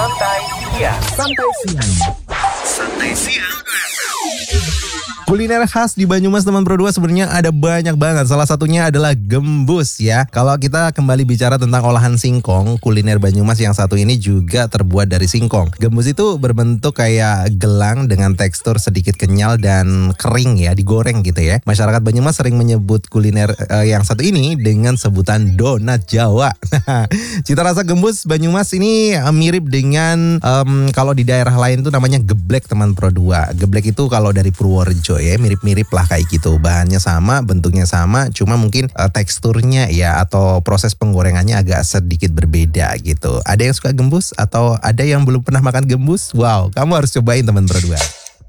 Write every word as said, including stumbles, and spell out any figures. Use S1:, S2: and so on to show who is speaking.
S1: Santai Siang.
S2: Santai Siang.
S1: Santai Siang.
S2: Kuliner khas di Banyumas teman Pro dua sebenarnya ada banyak banget. Salah satunya adalah gembus ya. Kalau kita kembali bicara tentang olahan singkong, kuliner Banyumas yang satu ini juga terbuat dari singkong. Gembus itu berbentuk kayak gelang dengan tekstur sedikit kenyal dan kering ya, digoreng gitu ya. Masyarakat Banyumas sering menyebut kuliner uh, yang satu ini dengan sebutan donat Jawa. Cita rasa gembus Banyumas ini uh, mirip dengan um, kalau di daerah lain tuh namanya geblek teman Pro dua. Geblek itu kalau dari Purworejo ya, mirip-mirip lah kayak gitu. Bahannya sama, bentuknya sama, cuma mungkin uh, teksturnya ya atau proses penggorengannya agak sedikit berbeda gitu. Ada yang suka gembus atau ada yang belum pernah makan gembus? Wow, kamu harus cobain teman Pro dua.